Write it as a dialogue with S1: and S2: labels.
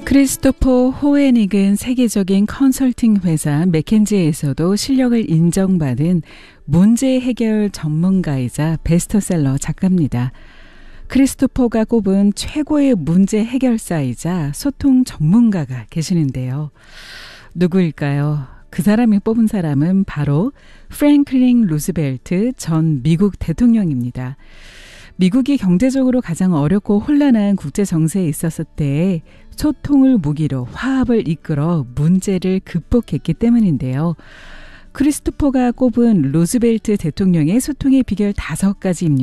S1: 크리스토퍼 호에닉은 세계적인 컨설팅 회사 맥켄지에서도 실력을 인정받은 문제 해결 전문가이자 베스트셀러 작가입니다. 크리스토퍼가 꼽은 최고의 문제 해결사이자 소통 전문가가 계시는데요. 누구일까요? 그 사람이 뽑은 사람은 바로 프랭클린 루즈벨트 전 미국 대통령입니다. 미국이 경제적으로 가장 어렵고 혼란한 국제 정세에 있었을 때에 소통을 무기로 화합을 이끌어 문제를 극복했기 때문인데요. 크리스토퍼가 꼽은 루즈벨트 대통령의 소통의 비결 5가지입니다.